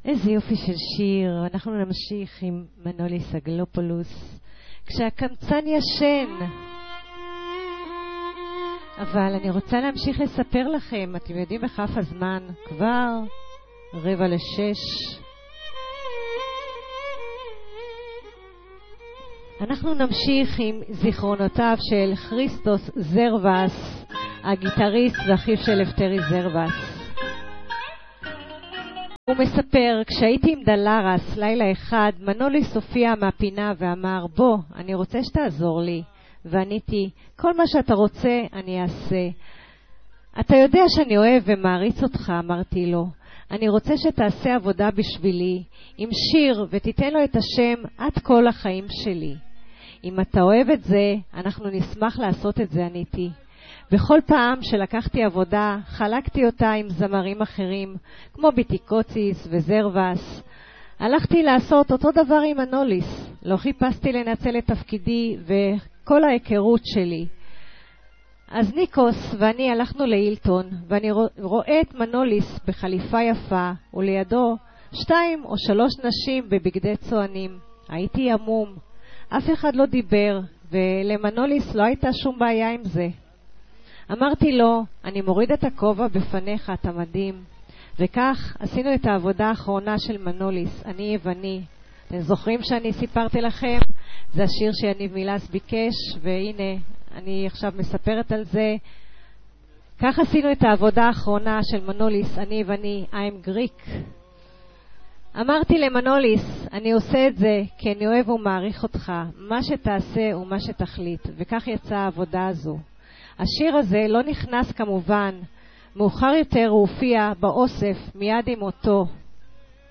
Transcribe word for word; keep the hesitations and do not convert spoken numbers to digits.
איזה יופי של שיר. אנחנו נמשיך עם מנוליס אגלופולוס, כשהקמצן ישן. אבל אני רוצה להמשיך לספר לכם, אתם יודעים בכף הזמן, כבר רבע לשש. אנחנו נמשיך עם זיכרונותיו של כריסטוס זרבס, הגיטריסט ואחיו של אפטרי זרבס. הוא מספר, כשהייתי עם דלרס לילה אחד, מנוליס הופיע מהפינה ואמר, בוא, אני רוצה שתעזור לי. ועניתי, כל מה שאתה רוצה אני אעשה. אתה יודע שאני אוהב ומעריץ אותך, אמרתי לו. אני רוצה שתעשה עבודה בשבילי, עם שיר, ותיתן לו את השם עד כל החיים שלי. אם אתה אוהב את זה, אנחנו נשמח לעשות את זה, עניתי. בכל פעם שלקחתי עבודה, חלקתי אותה עם זמרים אחרים, כמו ביטיקוציס וזרבס. הלכתי לעשות אותו דבר עם מנוליס. לא חיפשתי לנצל את תפקידי וכל ההיכרות שלי. אז ניקוס ואני הלכנו לאילטון, ואני רואה את מנוליס בחליפה יפה, ולידו שתיים או שלוש נשים בבגדי צוענים. הייתי ימום. אף אחד לא דיבר, ולמנוליס לא הייתה שום בעיה עם זה. אמרתי לו, אני מוריד את הכובע בפניך, אתה מדהים. וכך עשינו את העבודה האחרונה של מנוליס, אני יווני. אתם זוכרים שאני סיפרתי לכם? זה השיר שיניב מילס ביקש, והנה, אני עכשיו מספרת על זה. כך עשינו את העבודה האחרונה של מנוליס, אני יווני, I'm Greek. אמרתי למנוליס, אני עושה את זה כי אני אוהב ומעריך אותך, מה שתעשה ומה שתחליט, וכך יצאה העבודה הזו. השיר הזה לא נכנס כמובן, מאוחר יותר הוא הופיע באוסף מיד עם אותו.